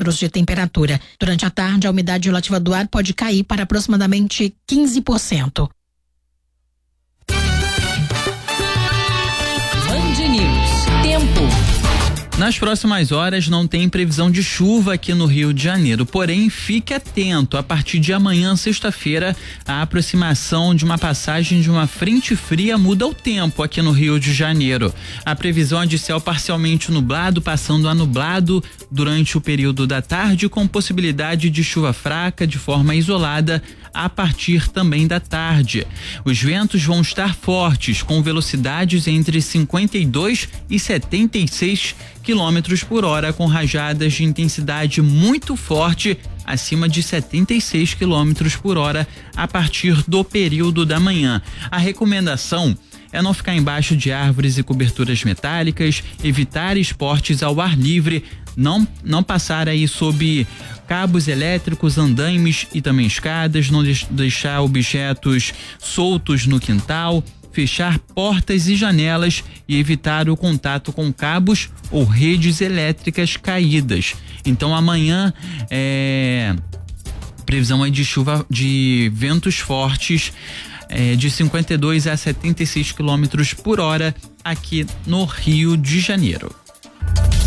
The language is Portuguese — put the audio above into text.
termômetros de temperatura. Durante a tarde, a umidade relativa do ar pode cair para aproximadamente 15%. Band News. Tempo. Nas próximas horas não tem previsão de chuva aqui no Rio de Janeiro, porém fique atento, a partir de amanhã, sexta-feira, a aproximação de uma passagem de uma frente fria muda o tempo aqui no Rio de Janeiro. A previsão é de céu parcialmente nublado, passando a nublado durante o período da tarde, com possibilidade de chuva fraca de forma isolada a partir também da tarde. Os ventos vão estar fortes, com velocidades entre 52 e 76 quilômetros por hora, com rajadas de intensidade muito forte, acima de 76 quilômetros por hora a partir do período da manhã. A recomendação é não ficar embaixo de árvores e coberturas metálicas, evitar esportes ao ar livre, não passar aí sob cabos elétricos, andaimes e também escadas, não deixar objetos soltos no quintal, fechar portas e janelas e evitar o contato com cabos ou redes elétricas caídas. Então amanhã previsão é de chuva, de ventos fortes, de 52 a 76 quilômetros por hora aqui no Rio de Janeiro.